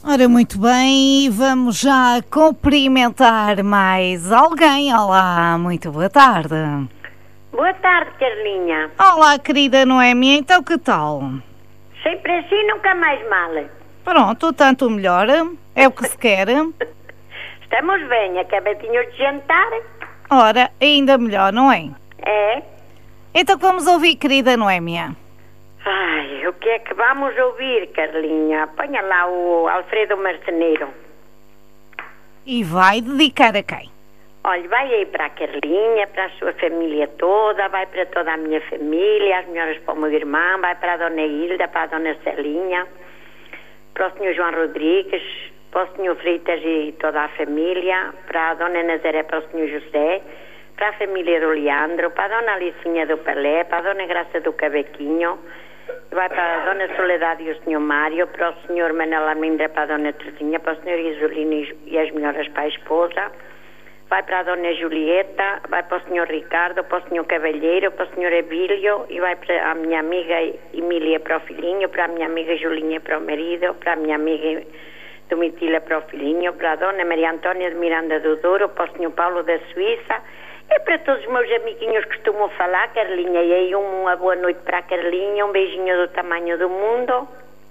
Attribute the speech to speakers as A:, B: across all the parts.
A: Ora, muito bem, vamos já cumprimentar mais alguém. Olá, muito boa tarde.
B: Boa tarde, Carlinha.
A: Olá, querida Noémia, então que tal?
B: Sempre assim, nunca mais mal.
A: Pronto, tanto melhor, é o que se quer.
B: Estamos bem, acabadinhos de jantar.
A: Ora, ainda melhor, não é?
B: É?
A: Então que vamos ouvir, querida Noémia?
B: Ai, o que é que vamos ouvir, Carlinha? Ponha lá o Alfredo Marceneiro.
A: E vai dedicar a quem?
B: Olha, vai aí para a Carlinha, para a sua família toda, vai para toda a minha família, as melhoras para o meu irmão, vai para a Dona Hilda, para a Dona Celinha, para o Sr. João Rodrigues, para o Sr. Freitas e toda a família, para a Dona Nazaré, para o Sr. José, para a família do Leandro, para a Dona Alicinha do Palé, para a Dona Graça do Cabequinho, vai para a Dona Soledade e o Sr. Mário, para o Sr. Manuel Almendra, para a Dona Teresinha, para o Sr. Isolino e as melhoras para a esposa, vai para a Dona Julieta, vai para o Sr. Ricardo, para o Sr. Cavalheiro, para o Sr. Abílio e vai para a minha amiga Emília para o filhinho, para a minha amiga Julinha para o marido, para a minha amiga Domitila para o filhinho, para a Dona Maria Antônia de Miranda do Douro, para o Sr. Paulo da Suíça e para todos os meus amiguinhos que costumam falar, Carlinha. E aí uma boa noite para a Carlinha, um beijinho do tamanho do mundo.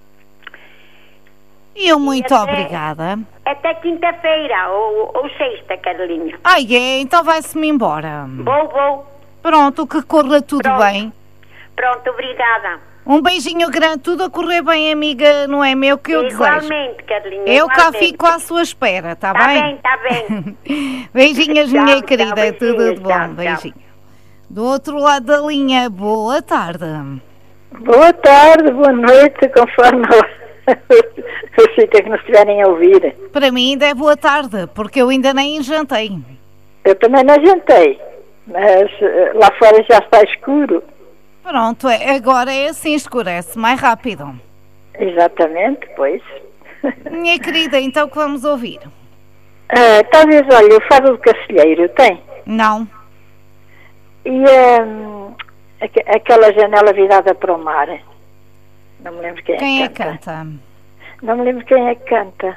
A: E eu muito obrigada.
B: Até quinta-feira ou sexta, Carlinha.
A: Ai, então vai-se-me embora.
B: Vou.
A: Pronto, que corra tudo bem.
B: Pronto, obrigada.
A: Um beijinho grande, tudo a correr bem, amiga, não é meu que eu desejo.
B: Igualmente, Carlinha.
A: Eu cá fico à sua espera, tá bem?
B: Tá bem.
A: Beijinhos,
B: Tchau,
A: minha querida,
B: tchau,
A: tudo de bom,
B: tchau.
A: beijinho. Do outro lado da linha, boa tarde.
C: Boa tarde, boa noite, conforme o sítio que nos estiverem a ouvir.
A: Para mim ainda é boa tarde, porque eu ainda nem jantei.
C: Eu também não jantei, mas lá fora já está escuro.
A: Pronto, agora é assim, escurece mais rápido.
C: Exatamente, pois.
A: Minha querida, então que vamos ouvir?
C: Talvez, olha, o Fado do Cacilheiro, tem?
A: Não.
C: E aquela janela virada para o mar? Não me lembro quem é que canta. Não me lembro quem é que canta.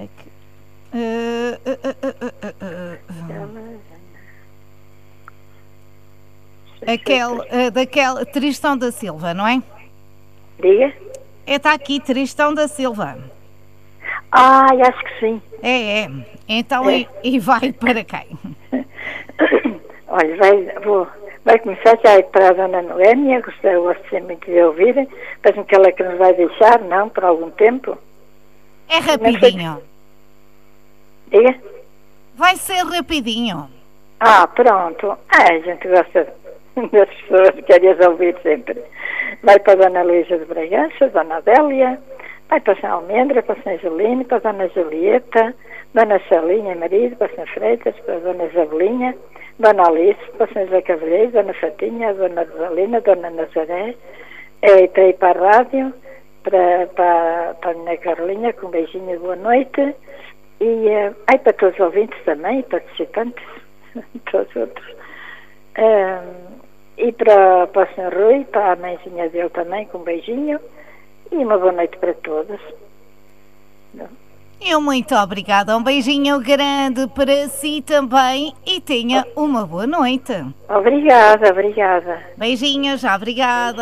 A: Daquele Tristão da Silva, não é?
C: Diga?
A: Está aqui, Tristão da Silva.
C: Acho que sim.
A: É. Então, e vai para quem?
C: Olha, vai começar já para a Dona Noémia, gostei muito de ouvir. Parece-me que ela que nos vai deixar, não, por algum tempo.
A: É rapidinho.
C: Diga?
A: Vai ser rapidinho.
C: Pronto. A gente gosta das pessoas que querias ouvir sempre. Vai para a Dona Luísa de Bragança, Dona Adélia, vai para a São Almendra, para a São Julino, para a Dona Julieta, Dona Celinha, marido, para a São Freitas, para a Dona Isabelinha, Dona Alice, para a São José Cavalheiro, Dona Fatinha, Dona Rosalina, Dona Nazaré, para ir para a rádio, para a minha Carlinha, com um beijinho, boa noite, e para todos os ouvintes também, participantes, todos os outros. E para o Sr. Rui, para a mãezinha dele também, com um beijinho, e uma boa noite para todos.
A: Eu muito obrigada, um beijinho grande para si também e tenha uma boa noite.
C: Obrigada.
A: Beijinhos, obrigada.